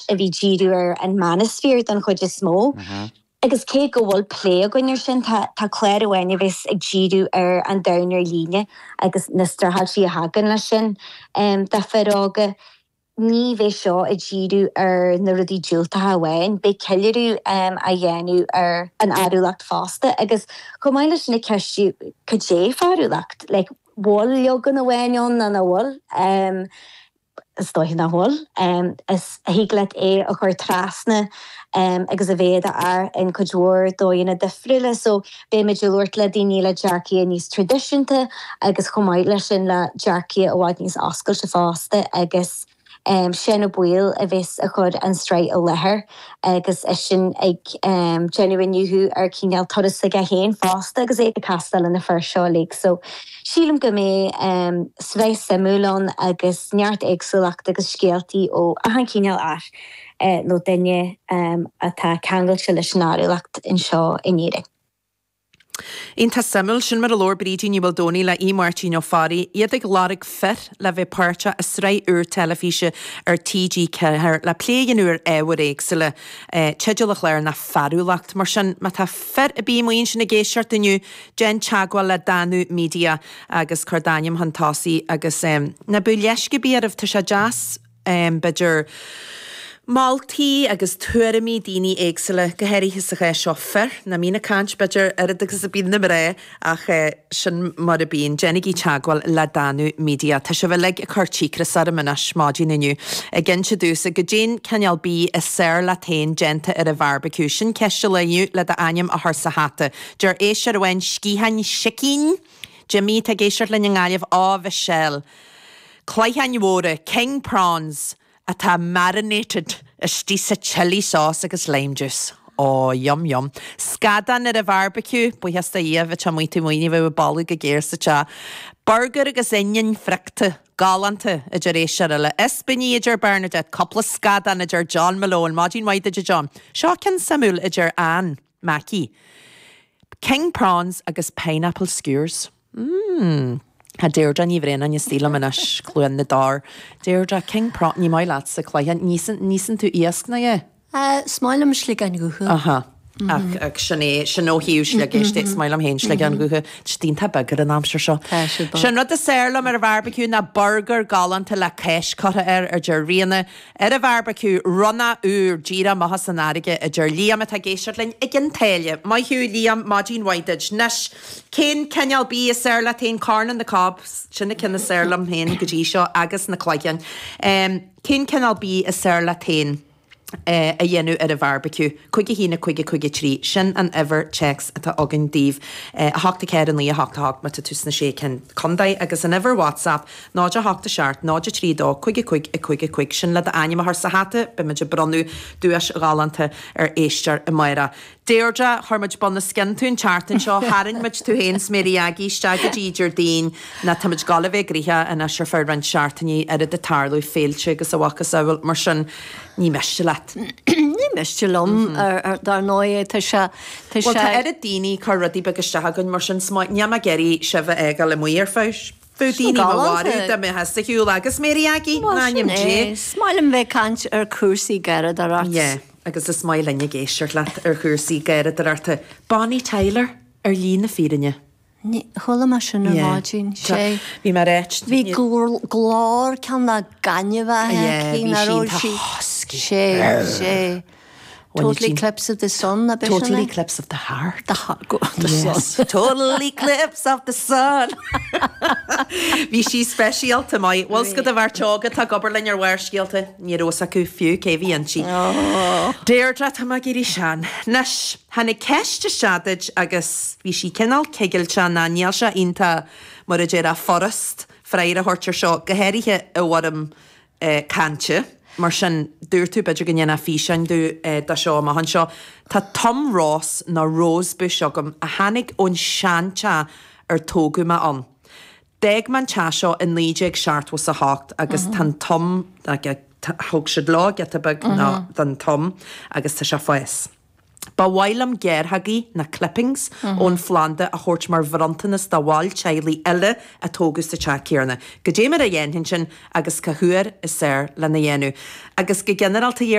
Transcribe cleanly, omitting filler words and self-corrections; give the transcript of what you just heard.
a bhí ddíú an manosphere don chud is smó. Agus cé go bhfuil plé a goinir sin tá cléir ahhaine bheits ag ddíú an danar líne agus nistarthal si a hagan lei sin de ferága ní bheith seo a ddíú na rudí dúiltathe bhhain, be ceiliú a dhéanú an áúlacht fásta agus chumáile sin na ceistú go dé fáúlacht, le bhil legan a bhhainón na bhil stoich na hol is higlet a chur trasna agus a bhéad in coúir dóine de friúile so bé me dúirt le daoine le Jackie a níos tradiisiúnta agus chomáile sin le Jackie a bhhaid níos oscail se fásta agus sin a buil a bhís a chud an strait a lethir agus is sin ag genuinniuú cíneal toras a héin fásta agus é a castal in na first seálaigh so sílam go mé sveis samúlán agus neart éagsúlacht agus scéaltaí ó a han cíneal nó daine atá ceangail se leis náúlacht in seo iníire. Ínta samúil sin mar a lór brídí ní bhildóní le Martin ó farí, iad ag lárig fer le bheith páirte a srei telefíse TG ceir le pléanúr éhar éagsúile teidealach léir na farúlacht mar sin má tá fer a bí moon sin na géisiart iniu Jen Chagwell le Danú Media agus Cordánium Hantásaí agus na bu leisce bíarmh tá sé jazz beidir Maltaí agus tuairimí daoine éagsúile go héirithe sa seo fer na mína cant beidir agus a bíon na ré ach sin mar a bíon Jenny Chagwell le Danú Media. Tá se bheith le a chuirtícras ar a muna smádí naniu. A gin se dúsa go dén ceal bí a séir le tain genta ar a barbecue sin ceiste leniu le a aim a thar sa hata. Deir éisiar a bhain scíhain sicín, Jimmy tá géisiart le ngáileh bheith sell. Claithain mhóra, king prawns, a tá marinated a stísa chili sauce agus lime juice. Yum yum. Scadan ar a barbecue, buhasta íomh a muoiti muoine bheith balú go géirsa te. Burger agus onion fricta, galanta a dur éisiar le Espini a dur Bernadette, coppla scadan a dur John Malone, Madín White a dur John. Seacan Samuel a dur Anne Mackie. King prawns agus pineapple skewers. Ha Deirdre ní bhréna ní stíla manas clúin na dar. Deirdre King Prawn ní mai láat sa chláithe nísan tú íasc na é? Smáilim slí an gúcha. Aha. Ach sinné sin ó hiús le géiste smáilim héin le an gúcha tínta begur an amsir seo. Sin rud a séirlam ar a barbecue na burger galanta le ceis cotha ar dur riana ar a barbecue runna úr díra maha san áige a dur líam a géisiart lein ag an taile. Mai hiú líam Madín Whiteage nes cén ceal bí a séir le tain carn na cob sinna cinna séirlam héin go dtí seo agus na chláigean. Cén ceal bí a séir le tain a dhéanú ar a barbecue. Cuige hína cuige trí sin an ever checks atá agan díomh hachta céir an lí a hachta ma tá túsna sé cin condaid agus an ever WhatsApp náide hachta seart náide trí dó cuige sin le a aim a sa hata be meidir bronú dúas galanta ar éistear i maira. Deirdre chuirmuid bon na scinún chartan seo harin muid tú héins méri agí steag a díidir dín na tamid galibh gríthe in a se fer ran seartaní ar a de tarlú féilte agus a bhachas ahfuil mar sin ní meiste leat. Ní meiste lom ar dar nóé tá se ar a daoine chu rudí begusteach gon mar sin smáid neam a geirí se bheith ag le muir fáis. Fúdíní bhhaú de me has hiú agus méri agí náim dé. Smáilim bheith cant ar cuasaí garad ar art. Agus is mai lenne géisiart leat ar chuirsaí gaire ar arta. Bonnie Tyler ar lína fírinne. Thula mar sin ar máidín sé. Bhí mar réit. Bhí glár cean na ganneamh cí na róí sé. Totally Eclipse of the Sun. Totally Eclipse of the Heart. Yes. Total Eclipse of the Sun. Bhí sí special to mai. Wils go a bhar teágad tá gobar lein ar bhhair scialta ní rosa acu fiú cé bhí an si. Deirdre tá mag irí sean. Nes, hanna ceiste seadid agus bhí sí cinál ceigiil sean na níal se inta mar a déir a forest freir a hortir seo gohéirithe a bhharm cante. Mar sin dúirtú beidir gannne fi sin dú da seo má han seo. Tá Tom Ross na Rosebush agam a hanig ón seanta ar tógu ma an. Deg man te seo in líideag seart was a hácht agus tan Tom thug siad lá get a bag na dan Tom agus tá se fáis. Ba bhailam géirthaí na clippings ón Flanda a thuirt mar bhrantanas dá bháil tealaí eile a tógus sa teacéarna. Go dé mar a dhéanann sin agus cahuair is séir le na dhéanú. Agus go generalta